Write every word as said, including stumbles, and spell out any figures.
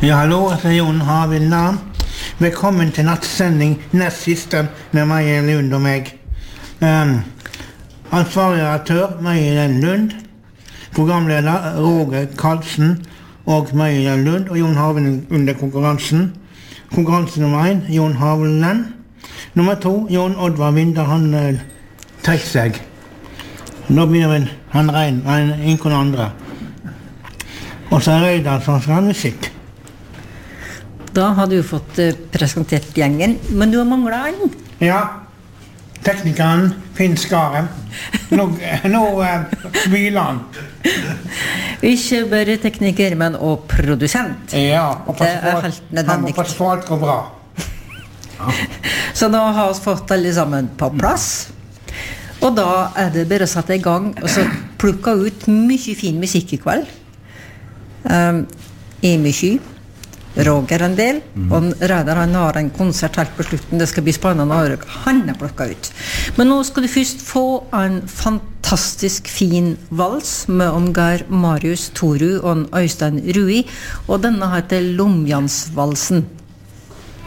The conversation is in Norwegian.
Ja, hallo, jeg er Jon Harvild Nam. Velkommen til nattsending nest siste med Maja Lund og meg. Um, ansvarlig redaktør Maja Lund, programleder Roger Karlsen og Maja Lund og Jon Harvild under konkurransen. Konkurranse nummer én, Jon Harvild Lund. Nummer to, Jon Oddvar Vinter, han uh, trekker seg. Nå begynner han regn, han ikke noen andre. Og så er Reidar som skal ha musikk. Da har du fått uh, presentert gjengen, men du har manglet han. Ja, teknikeren Finn Skaren. Nå, nå uh, hviler han. Ikke bare tekniker, men også produsent. Ja, og det er helt nødvendig. Han må passe på alt går bra. Ja. Så nå har vi fått alle sammen på plass. Og da er det bare å sette i gang og så plukke ut mye fin musikk i kveld. Um, Emi Sky, Roger en del, mm. og Reidar han har en konsert helt på slutten. Det skal bli spennende å høre han er plukket ut. Men nå skal du først få en fantastisk fin vals med om Geir Marius Toru og Øystein Rui, og denne heter Lomjansvalsen.